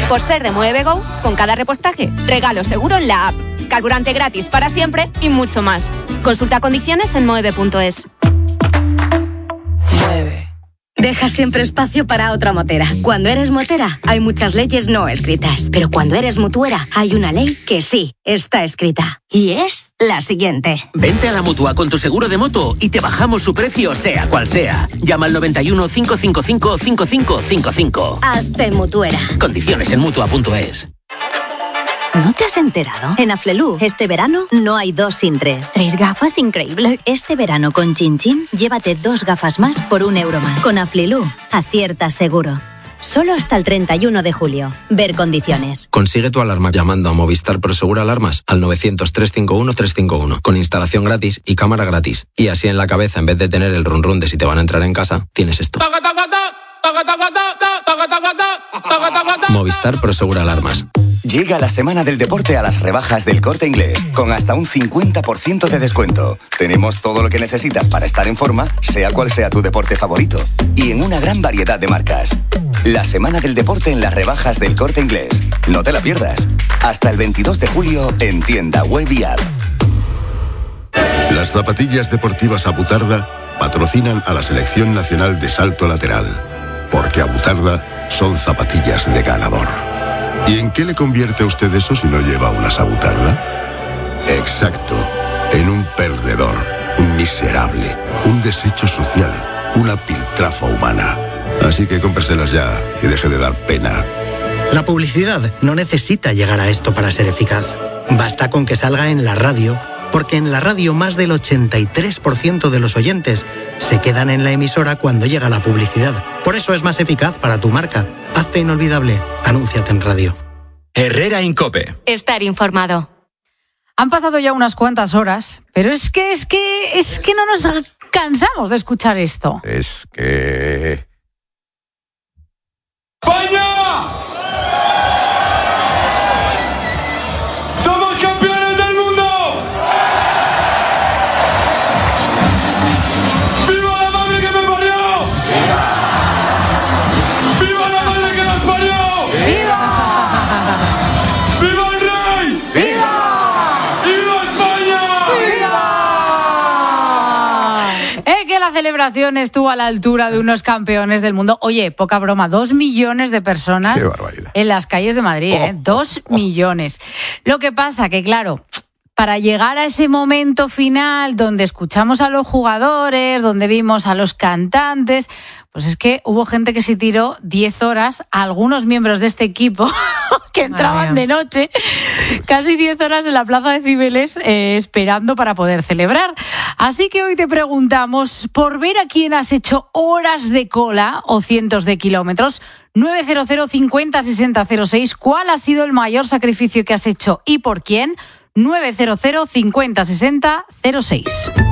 Por ser de Moeve Go, con cada repostaje, regalo seguro en la app. Carburante gratis para siempre y mucho más. Consulta condiciones en moeve.es. Deja siempre espacio para otra motera. Cuando eres motera, hay muchas leyes no escritas. Pero cuando eres mutuera, hay una ley que sí está escrita. Y es la siguiente. Vente a la Mutua con tu seguro de moto y te bajamos su precio, sea cual sea. Llama al 91 555 5555. Hazte mutuera. Condiciones en Mutua.es. ¿No te has enterado? En Aflelu, este verano no hay 2 sin 3. 3 gafas, increíble. Este verano con Chin Chin, llévate 2 gafas más por €1 más. Con Aflelu, aciertas seguro. Solo hasta el 31 de julio. Ver condiciones. Consigue tu alarma llamando a Movistar Prosegur Alarmas al 900-351-351 con instalación gratis y cámara gratis. Y así en la cabeza, en vez de tener el run run de si te van a entrar en casa, tienes esto. Movistar Prosegur Alarmas. Llega la semana del deporte a las rebajas del Corte Inglés, con hasta un 50% de descuento. Tenemos todo lo que necesitas para estar en forma, sea cual sea tu deporte favorito. Y en una gran variedad de marcas. La semana del deporte en las rebajas del Corte Inglés. No te la pierdas. Hasta el 22 de julio en tienda web y app. Las zapatillas deportivas Abutarda patrocinan a la Selección Nacional de Salto Lateral. Porque Abutarda son zapatillas de ganador. ¿Y en qué le convierte a usted eso si no lleva una Abutarda? Exacto, en un perdedor, un miserable, un desecho social, una piltrafa humana. Así que cómpreselas ya y deje de dar pena. La publicidad no necesita llegar a esto para ser eficaz. Basta con que salga en la radio, porque en la radio más del 83% de los oyentes se quedan en la emisora cuando llega la publicidad. Por eso es más eficaz para tu marca. Hazte inolvidable. Anúnciate en radio. Herrera Incope. Estar informado. Han pasado ya unas cuantas horas, pero es que no nos cansamos de escuchar esto. Es que... ¡España! ¡Somos campeones del mundo! ¡Viva la madre que me parió! ¡Viva la madre que nos parió! ¡Viva! ¡Viva el rey! ¡Viva! ¡Viva España! ¡Viva! Que la celebración estuvo a la altura de unos campeones del mundo. Oye, poca broma, 2 millones de personas en las calles de Madrid, 2 millones. Lo que pasa que, claro, para llegar a ese momento final donde escuchamos a los jugadores, donde vimos a los cantantes, pues es que hubo gente que se tiró 10 horas, algunos miembros de este equipo que entraban de noche, casi 10 horas en la Plaza de Cibeles esperando para poder celebrar. Así que hoy te preguntamos, por ver a quién has hecho horas de cola o cientos de kilómetros, 900 50 60 06, ¿cuál ha sido el mayor sacrificio que has hecho y por quién? 900 50 60 06.